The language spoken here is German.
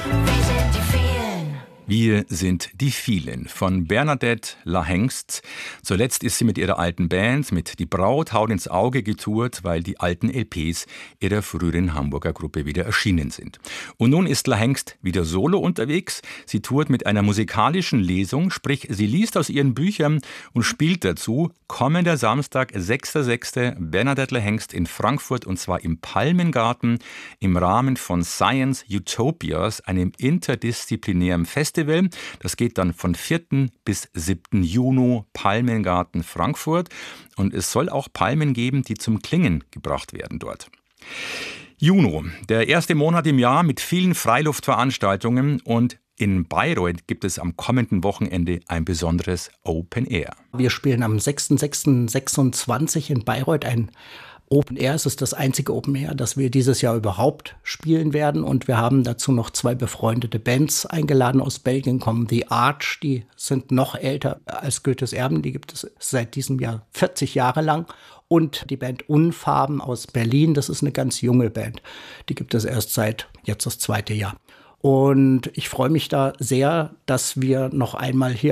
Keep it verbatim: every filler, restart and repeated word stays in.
Wir sind die Vielen von Bernadette Lahengst. Zuletzt ist sie mit ihrer alten Band mit Die Braut haut ins Auge getourt, weil die alten L Ps ihrer früheren Hamburger Gruppe wieder erschienen sind. Und nun ist Lahengst wieder solo unterwegs. Sie tourt mit einer musikalischen Lesung, sprich sie liest aus ihren Büchern und spielt dazu kommender Samstag, sechster sechster Bernadette Lahengst in Frankfurt, und zwar im Palmengarten im Rahmen von Science Utopias, einem interdisziplinären Festival. Das geht dann von vierten bis siebten Juni, Palmengarten Frankfurt. Und es soll auch Palmen geben, die zum Klingen gebracht werden dort. Juni, der erste Monat im Jahr mit vielen Freiluftveranstaltungen, und in Bayreuth gibt es am kommenden Wochenende ein besonderes Open Air. Wir spielen am sechster sechster sechsundzwanzig in Bayreuth ein Open Air. Es ist das einzige Open Air, das wir dieses Jahr überhaupt spielen werden. Und wir haben dazu noch zwei befreundete Bands eingeladen. Aus Belgien kommen The Arch, die sind noch älter als Goethes Erben. Die gibt es seit diesem Jahr vierzig Jahre lang. Und die Band Unfarben aus Berlin, das ist eine ganz junge Band. Die gibt es erst seit jetzt das zweite Jahr. Und ich freue mich da sehr, dass wir noch einmal hier